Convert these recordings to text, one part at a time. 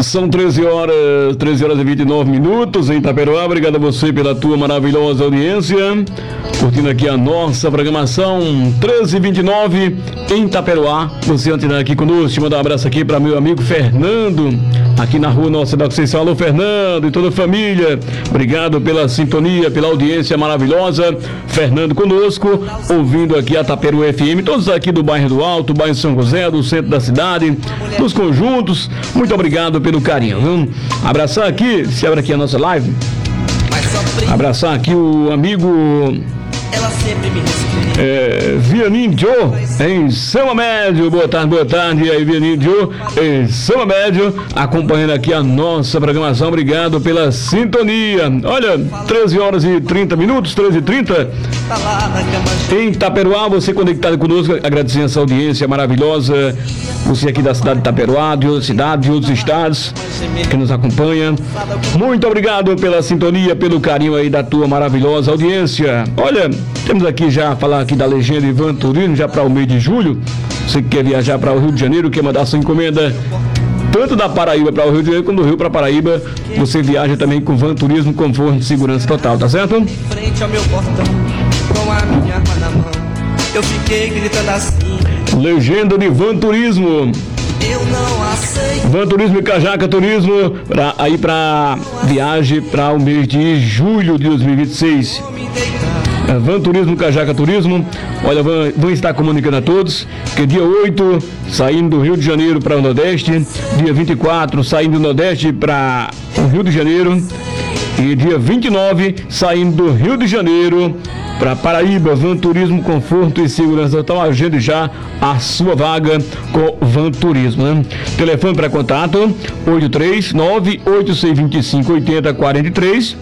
São 13 horas e 29 minutos em Itaperuá. Obrigado a você pela tua maravilhosa audiência. Curtindo aqui a nossa programação 13h29 em Itaperuá. Você antes aqui conosco, te mandar um abraço aqui para meu amigo Fernando, aqui na rua Nossa da Conceição. Alô, Fernando e toda a família. Obrigado pela sintonia, pela audiência maravilhosa. Fernando conosco, ouvindo aqui a Itaperuá FM. Todos aqui do bairro do Alto, bairro São José, do centro da cidade, dos conjuntos. Muito obrigado pelo carinho, viu? Abraçar aqui, se abre aqui a nossa live. Abraçar aqui o amigo Vianinho Joe em São Amédio. Boa tarde aí, Vianinho Joe em São Amédio, acompanhando aqui a nossa programação. Obrigado pela sintonia. Olha, 13 horas e 30 minutos, 13h30 em Itaperuá. Você conectado conosco, agradecendo essa audiência maravilhosa. Você aqui da cidade de Itaperuá, de outras cidades, de outros estados que nos acompanha. Muito obrigado pela sintonia, pelo carinho aí da tua maravilhosa audiência. Olha, temos aqui já falar aqui da legenda Ivan Turismo, já para o mês de julho. Você que quer viajar para o Rio de Janeiro, quer mandar sua encomenda tanto da Paraíba para o Rio de Janeiro, como do Rio para Paraíba, você viaja também com Van Turismo, conforto e segurança total, tá certo? Em frente ao meu portão, com a minha arma na mão, eu fiquei gritando assim. Legenda de Van Turismo. Van Turismo e Cajaca Turismo para viagem para o mês de julho de 2026. Van Turismo, Cajaca Turismo. Olha, vão estar comunicando a todos que dia 8 saindo do Rio de Janeiro para o Nordeste, dia 24 saindo do Nordeste para o Rio de Janeiro e dia 29 saindo do Rio de Janeiro para Paraíba. Van Turismo, conforto e segurança. Então agende já a sua vaga com Van Turismo, né? Telefone para contato 839-8625-8043,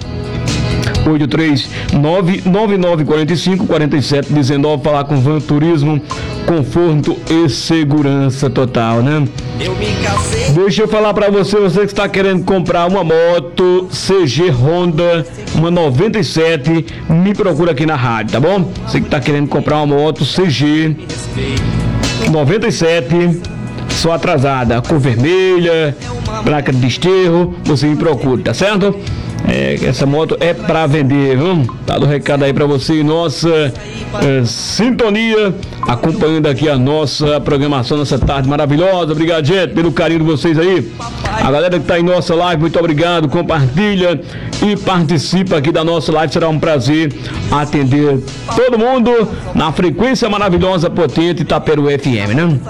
839-9945-4719. Falar com Van Turismo, conforto e segurança total, né? Deixa eu falar para você que está querendo comprar uma moto CG Honda, uma 97, me procura aqui na rádio, tá bom? Você que está querendo comprar uma moto CG 97, só atrasada, cor vermelha, placa de desterro, você me procura, tá certo? Essa moto é para vender, viu? Tá do recado aí para você, nossa sintonia, acompanhando aqui a nossa programação nessa tarde maravilhosa. Obrigado, gente, pelo carinho de vocês aí. A galera que tá em nossa live, muito obrigado. Compartilha e participa aqui da nossa live. Será um prazer atender todo mundo na frequência maravilhosa, potente Itaperuá FM, né?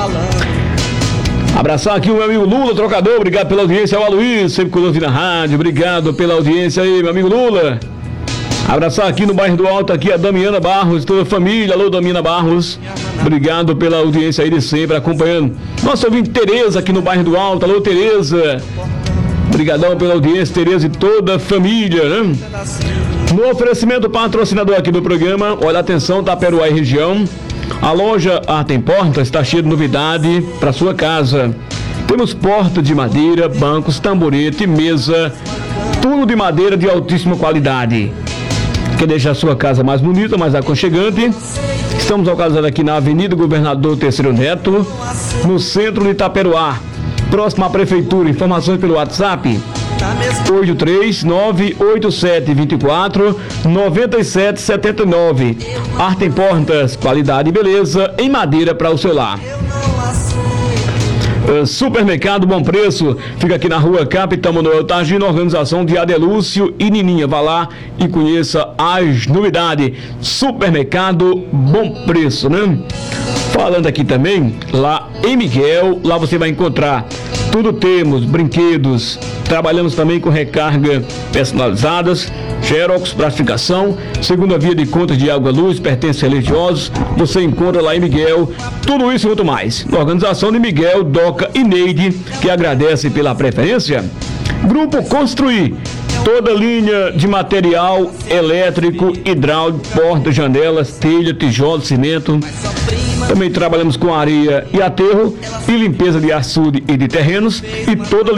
Abraçar aqui o meu amigo Lula, trocador, obrigado pela audiência. O Aloysio, sempre conosco na rádio, obrigado pela audiência aí, meu amigo Lula. Abraçar aqui no bairro do Alto, aqui a Damiana Barros, toda a família. Alô, Damiana Barros, obrigado pela audiência aí de sempre, acompanhando. Nossa ouvinte Tereza aqui no bairro do Alto. Alô, Tereza, obrigadão pela audiência, Tereza e toda a família, né? No oferecimento patrocinador aqui do programa, olha, atenção, Itaperuá e região. A loja Arte em Porta está cheia de novidade para sua casa. Temos porta de madeira, bancos, tamborete, mesa, tudo de madeira de altíssima qualidade. Quer deixar a sua casa mais bonita, mais aconchegante? Estamos localizados aqui na Avenida Governador Terceiro Neto, no centro de Itaperuá, próximo à Prefeitura. Informações pelo WhatsApp 839-8724-9779. Arte em Portas, qualidade e beleza em madeira para o seu lar. Supermercado Bom Preço, fica aqui na rua Capitão Manuel Targino, organização de Adelúcio e Nininha. Vá lá e conheça as novidades. Supermercado Bom Preço, né? Falando aqui também, lá em Miguel, lá você vai encontrar tudo, temos brinquedos, trabalhamos também com recarga personalizadas, xerox, plastificação, segunda via de contas de água, luz, pertences religiosos, você encontra lá em Miguel, tudo isso e muito mais. Na organização de Miguel, Doca e Neide, que agradece pela preferência. Grupo Construir, toda linha de material elétrico, hidráulico, portas, janelas, telha, tijolo, cimento. Também trabalhamos com areia e aterro e limpeza de açude e de terrenos e toda